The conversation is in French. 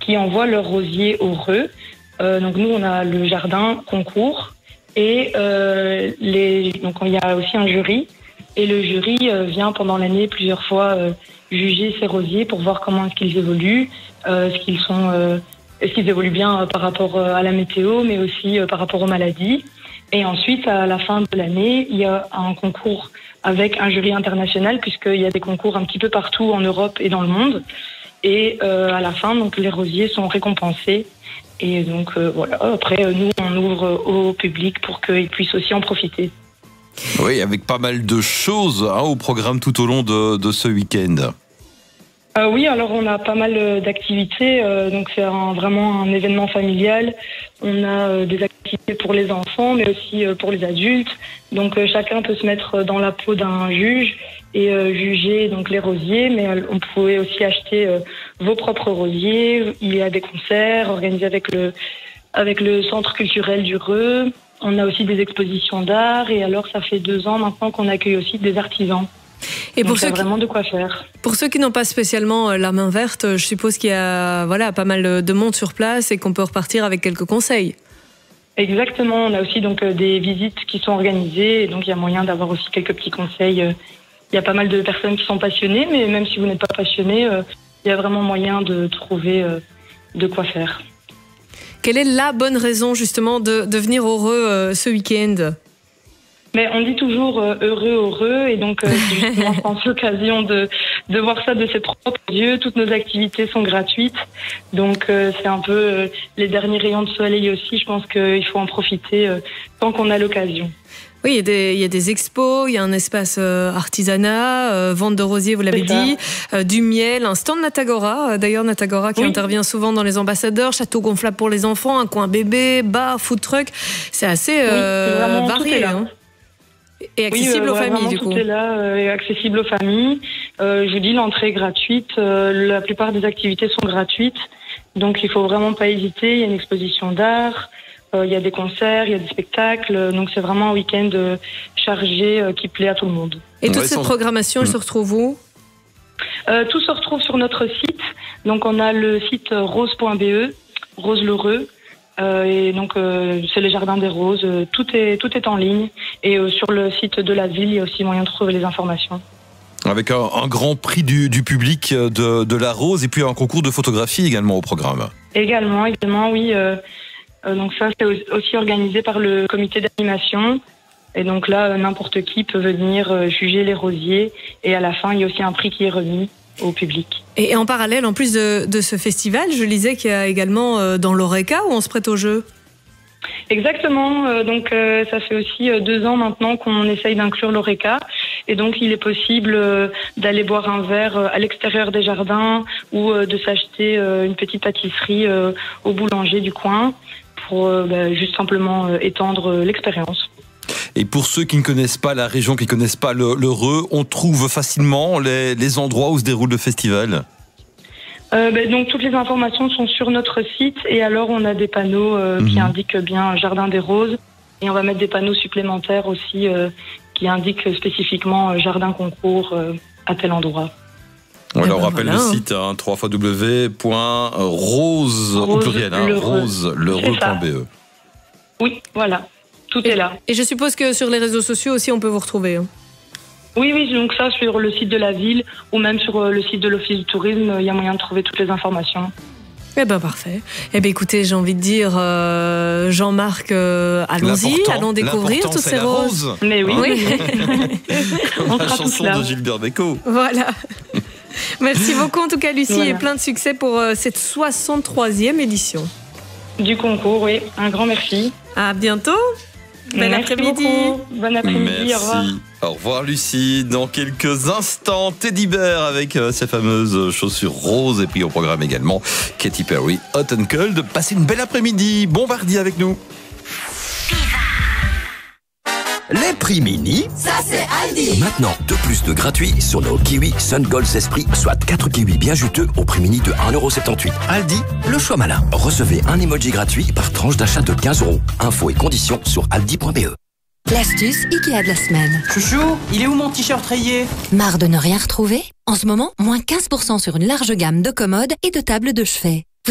qui envoient leurs rosiers au Reux. Donc nous, on a le jardin concours et donc il y a aussi un jury. Et le jury vient pendant l'année plusieurs fois juger ces rosiers pour voir comment est-ce qu'ils évoluent, est-ce qu'ils évoluent bien par rapport à la météo, mais aussi par rapport aux maladies. Et ensuite, à la fin de l'année, il y a un concours avec un jury international, puisqu'il y a des concours un petit peu partout en Europe et dans le monde. Et à la fin, donc, les rosiers sont récompensés. Et donc, voilà. Après, nous, on ouvre au public pour qu'ils puissent aussi en profiter. Oui, avec pas mal de choses au programme tout au long de ce week-end. Oui, alors on a pas mal d'activités, donc c'est vraiment un événement familial. On a des activités pour les enfants, mais aussi pour les adultes. Donc chacun peut se mettre dans la peau d'un juge et juger donc les rosiers, mais on pouvait aussi acheter vos propres rosiers. Il y a des concerts organisés avec le centre culturel du Reux. On a aussi des expositions d'art et alors ça fait 2 ans maintenant qu'on accueille aussi des artisans. Et pour donc, il y a vraiment de quoi faire. Pour ceux qui n'ont pas spécialement la main verte, je suppose qu'il y a pas mal de monde sur place et qu'on peut repartir avec quelques conseils. Exactement, on a aussi donc des visites qui sont organisées et donc il y a moyen d'avoir aussi quelques petits conseils. Il y a pas mal de personnes qui sont passionnées, mais même si vous n'êtes pas passionné, il y a vraiment moyen de trouver de quoi faire. Quelle est la bonne raison justement de venir au Reux ce week-end ? Mais on dit toujours heureux, et donc c'est justement, je pense, l'occasion de voir ça de ses propres yeux. Toutes nos activités sont gratuites, donc c'est un peu les derniers rayons de soleil aussi. Je pense qu'il faut en profiter tant qu'on a l'occasion. Oui, il y a des expos, il y a un espace artisanat, vente de rosiers, vous l'avez dit, du miel, un stand Natagora, d'ailleurs Natagora qui intervient souvent dans les ambassadeurs, château gonflable pour les enfants, un coin bébé, bar, food truck, c'est assez varié. Et accessible aux familles, du coup. Tout est là, et accessible aux familles. Je vous dis, l'entrée est gratuite. La plupart des activités sont gratuites. Donc, il faut vraiment pas hésiter. Il y a une exposition d'art, il y a des concerts, il y a des spectacles. Donc, c'est vraiment un week-end chargé qui plaît à tout le monde. Et toute cette programmation, elle se retrouve où ? Tout se retrouve sur notre site. Donc, on a le site rose.be, Rose le Reux. Et donc c'est les jardins des roses, tout est en ligne et sur le site de la ville il y a aussi moyen de trouver les informations. Avec un grand prix du public de la rose et puis un concours de photographie également au programme. Également oui. Donc ça c'est aussi organisé par le comité d'animation et donc là n'importe qui peut venir juger les rosiers et à la fin il y a aussi un prix qui est remis au public. Et en parallèle, en plus de ce festival, je lisais qu'il y a également dans l'Oreca où on se prête au jeu. Exactement, donc ça fait aussi 2 ans maintenant qu'on essaye d'inclure l'Oreca et donc il est possible d'aller boire un verre à l'extérieur des jardins ou de s'acheter une petite pâtisserie au boulanger du coin pour juste simplement étendre l'expérience. Et pour ceux qui ne connaissent pas la région, qui ne connaissent pas le Reux, on trouve facilement les endroits où se déroule le festival ? Donc toutes les informations sont sur notre site et alors on a des panneaux qui indiquent bien Jardin des Roses et on va mettre des panneaux supplémentaires aussi qui indiquent spécifiquement Jardin Concours à tel endroit. Voilà, on rappelle le site www.rose.be. Oui, voilà. Tout est là. Et je suppose que sur les réseaux sociaux aussi, on peut vous retrouver. Oui, donc ça, sur le site de la ville ou même sur le site de l'Office du tourisme, il y a moyen de trouver toutes les informations. Eh ben parfait. Eh ben écoutez, j'ai envie de dire, Jean-Marc, allons-y, allons découvrir toutes ces roses. Mais oui. On la chanson de Gilbert Bécaud. Voilà. Merci beaucoup en tout cas, Lucie, et plein de succès pour cette 63e édition. Du concours, oui. Un grand merci. À bientôt. Bon après-midi. Bon après-midi, au revoir. Au revoir Lucie. Dans quelques instants, Teddy Bear avec ses fameuses chaussures roses. Et puis au programme également, Katy Perry, Hot and Cold. Passez une belle après-midi. Bon mardi avec nous. Les prix mini, ça c'est Aldi. Maintenant, 2+2 gratuits sur nos kiwis Sun Gold Esprit, soit 4 kiwis bien juteux au prix mini de 1,78 €. Aldi, le choix malin. Recevez un emoji gratuit par tranche d'achat de 15 €. Infos et conditions sur aldi.be. L'astuce Ikea de la semaine. Chouchou, il est où mon t-shirt rayé ? Marre de ne rien retrouver ? En ce moment, moins 15% sur une large gamme de commodes et de tables de chevet.